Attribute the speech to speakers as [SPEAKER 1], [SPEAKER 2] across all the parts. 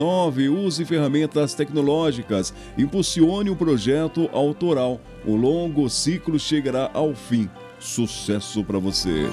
[SPEAKER 1] Use ferramentas tecnológicas, impulsione um projeto autoral. O longo ciclo chegará ao fim. Sucesso para você.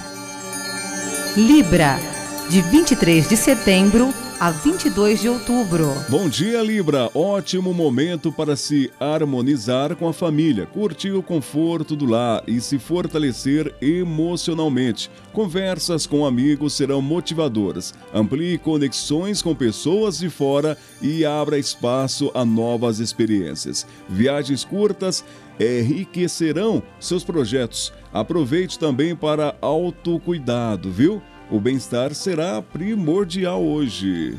[SPEAKER 2] Libra, de 23 de setembro a 22 de outubro.
[SPEAKER 1] Bom dia, Libra. Ótimo momento para se harmonizar com a família, curtir o conforto do lar e se fortalecer emocionalmente. Conversas com amigos serão motivadoras. Amplie conexões com pessoas de fora e abra espaço a novas experiências. Viagens curtas enriquecerão seus projetos. Aproveite também para autocuidado, viu? O bem-estar será primordial hoje.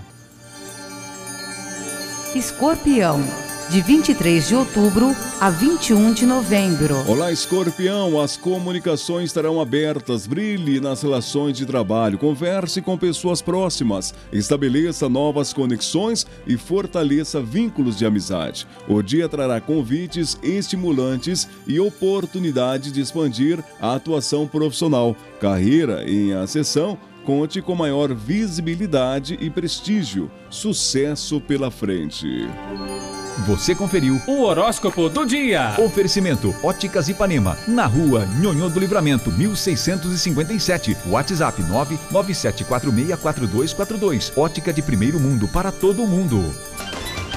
[SPEAKER 2] Escorpião, de 23 de outubro a 21 de novembro.
[SPEAKER 1] Olá, Escorpião. As comunicações estarão abertas. Brilhe nas relações de trabalho. Converse com pessoas próximas. Estabeleça novas conexões e fortaleça vínculos de amizade. O dia trará convites estimulantes e oportunidade de expandir a atuação profissional. Carreira em ascensão. Conte com maior visibilidade e prestígio. Sucesso pela frente.
[SPEAKER 3] Você conferiu
[SPEAKER 4] o horóscopo do dia.
[SPEAKER 3] Oferecimento Óticas Ipanema, na rua Nhonhô do Livramento, 1657. WhatsApp 997464242. Ótica de primeiro mundo para todo mundo.